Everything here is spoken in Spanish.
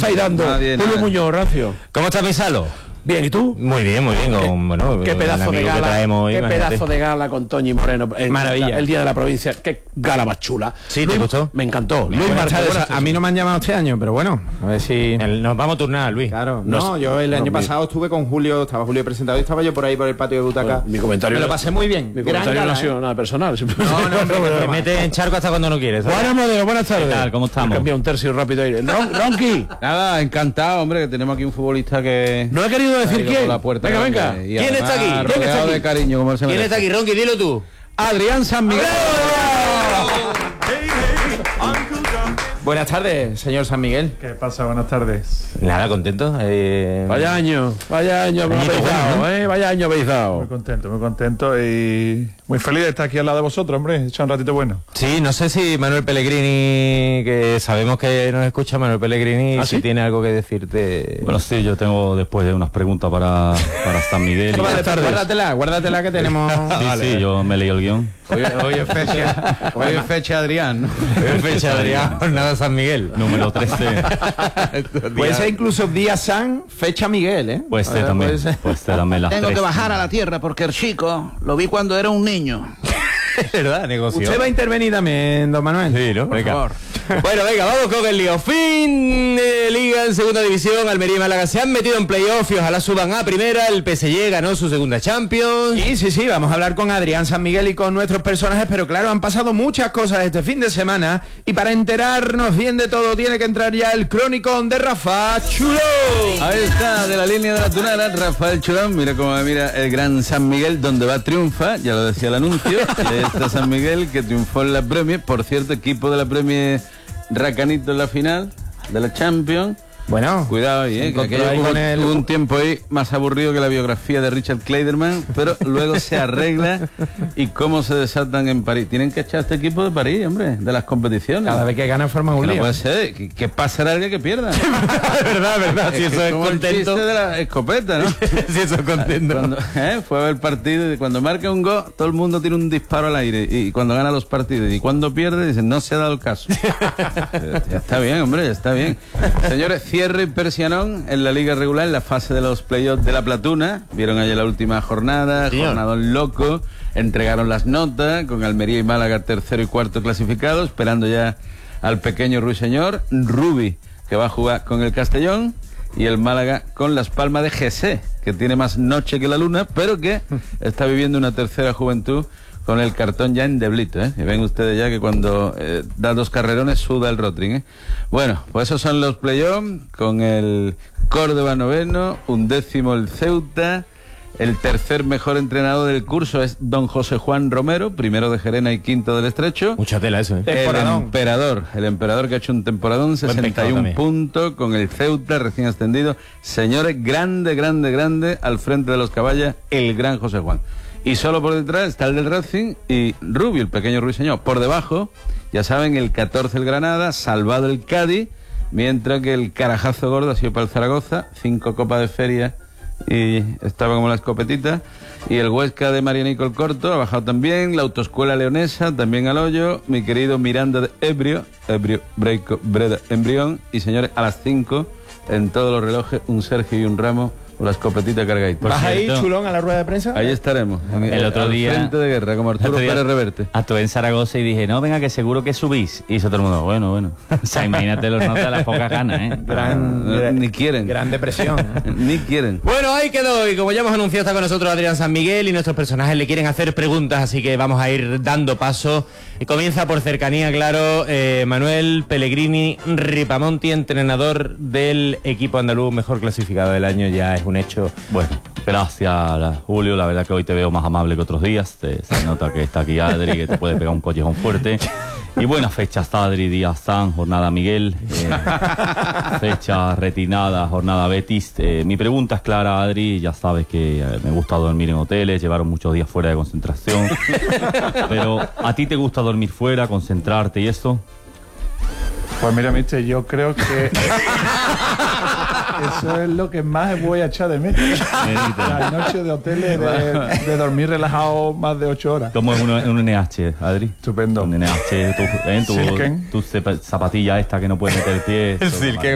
estáis dando? Julio Muñoz, Rancio. ¿Cómo está mi Salo? Bien, ¿y tú? Muy bien, muy bien. Bueno, qué pedazo de gala, traemos, qué pedazo de gala con Toñi Moreno. Maravilla. El día de la provincia, qué gala más chula. Sí, ¿te gustó? Me encantó. Luis Martínez, a mí no me han llamado este año, pero bueno, a ver si... Nos vamos a turnar, Luis. Claro, no, yo el año pasado estuve con Julio, estaba Julio presentado y estaba yo por ahí por el patio de butaca. Bueno, mi comentario me lo pasé muy bien. Mi comentario no ha sido nada personal. No, te metes en charco hasta cuando no quieres. Juan Modelo, buenas tardes. ¿Qué tal? ¿Cómo estamos? Cambia un tercio rápido ahí. Ronqui. Nada, encantado, hombre, que tenemos aquí un futbolista que... No he querido decir quién. Venga. ¿Quién está aquí? ¿Quién está aquí? De cariño, como se ¿Quién está aquí, Ronqui? Dilo tú. Adrián San Miguel. Buenas tardes, señor San Miguel. ¿Qué pasa? Buenas tardes. Nada, contento. Vaya año beizado, ¿no? Vaya año beizado. Muy contento y muy feliz de estar aquí al lado de vosotros, hombre. Hecho un ratito bueno. Sí, no sé si Manuel Pellegrini, que sabemos que nos escucha Manuel Pellegrini, ¿Ah, si sí? tiene algo que decirte. Bueno, sí, yo tengo después unas preguntas para San Miguel. Buenas tardes. Guárdatela que tenemos... Sí, yo me leí el guión. Hoy es fecha Adrián, ¿no? Fecha, Adrián, jornada San Miguel. Número 13. Puede ser incluso día San, fecha Miguel, ¿eh? Pues también. Pues también las Tengo 13. que bajar a la tierra porque el chico lo vi cuando era un niño. ¿Verdad? Negocio. Usted va a intervenir también, don Manuel. Sí, ¿no? Por Venga. favor. Bueno, venga, vamos con el lío. Fin de Liga en segunda división. Almería y Málaga se han metido en playoff y ojalá suban a primera. El PSG ganó su segunda Champions. Sí, vamos a hablar con Adrián San Miguel y con nuestros personajes, pero claro, han pasado muchas cosas este fin de semana y para enterarnos bien de todo tiene que entrar ya el cronicón de Rafa Chulón. Ahí está, de la línea de la tunera, Rafael Chulón. Mira cómo me mira el gran San Miguel, donde va triunfa, ya lo decía el anuncio. Ahí está San Miguel, que triunfó en la Premier. Por cierto, equipo de la Premier Racanito en la final de la Champions. Bueno, Cuidado ahí, que aquello hubo un tiempo ahí más aburrido que la biografía de Richard Kleiderman, pero luego se arregla y cómo se desatan en París. Tienen que echar a este equipo de París, hombre, de las competiciones. cada vez que ganan forman un No lío. puede ser, que pasará el día que pierdan. verdad, si eso es como el contento. chiste de la escopeta, ¿no? Si eso es contento. Cuando, fue a ver partido y cuando marca un gol, todo el mundo tiene un disparo al aire. Y cuando gana los partidos y cuando pierde, dicen, no se ha dado el caso. Ya está bien, hombre, ya está bien. Señores, cierre impresionante en la liga regular, en la fase de los playoffs de la Platuna. Vieron ayer la última jornada, jornadón loco. Entregaron las notas con Almería y Málaga tercero y cuarto clasificados, esperando ya al pequeño ruiseñor, Rubi, que va a jugar con el Castellón, y el Málaga con Las Palmas de Gessé, que tiene más noche que la luna, pero que está viviendo una tercera juventud con el cartón ya endeblito, ¿eh? Y ven ustedes ya que cuando da dos carrerones suda el Rotring, ¿eh? Bueno, pues esos son los playoffs, con el Córdoba noveno, 11º el Ceuta. El tercer mejor entrenador del curso es don José Juan Romero, primero de Gerena y quinto del Estrecho. Mucha tela eso, ¿eh? El emperador que ha hecho un temporadón, 61 puntos con el Ceuta recién ascendido. Señores, grande al frente de los caballas, el gran José Juan. Y solo por detrás está el del Racing y Rubio, el pequeño ruiseñor. Por debajo, ya saben, el 14 el Granada, salvado el Cádiz, mientras que el carajazo gordo ha sido para el Zaragoza, 5 copas de feria y estaba como la escopetita. Y el Huesca de Marianico el Corto ha bajado también, la Autoescuela Leonesa también al hoyo, mi querido Miranda de Ebrio, Breico, Breda, Embrión. Y señores, a las 5 en todos los relojes un Sergio y un Ramos con la escopetita cargadita. ¿Vas ahí, Chulón, a la rueda de prensa? Ahí estaremos, El otro día, frente de guerra, como Arturo Pérez Reverte. Actué en Zaragoza y dije, no, venga, que seguro que subís. Y hizo todo el mundo, bueno. O sea, imagínate los notas, las pocas ganas, ¿eh? Ni quieren. Gran depresión. Ni quieren. Bueno, ahí quedó. Y como ya hemos anunciado, está con nosotros Adrián San Miguel y nuestros personajes le quieren hacer preguntas, así que vamos a ir dando paso. Y comienza por cercanía, claro, Manuel Pellegrini Ripamonti, entrenador del equipo andaluz mejor clasificado del año, ya es un hecho. Bueno, gracias, Julio. La verdad que hoy te veo más amable que otros días. Se nota que está aquí Adri, que te puede pegar un collejón fuerte. Y buenas fechas, Adri, día San, jornada Miguel, fecha retinada, jornada Betis. Mi pregunta es clara, Adri. Ya sabes que me gusta dormir en hoteles, llevaron muchos días fuera de concentración. Pero, ¿a ti te gusta dormir fuera, concentrarte y eso? Pues mira, mister, yo creo que eso es lo que más voy a echar de menos. Las noches de hoteles, de dormir relajado más de 8 horas. ¿Cómo es un NH, Adri? Estupendo. Un NH, Silken. tu zapatilla esta que no puedes meter el pie. El Silken.